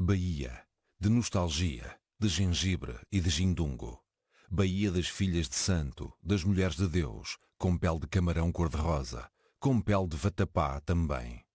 Bahia, de nostalgia, de gengibre e de gindungo. Bahia das filhas de santo, das mulheres de Deus, com pele de camarão cor-de-rosa, com pele de vatapá também.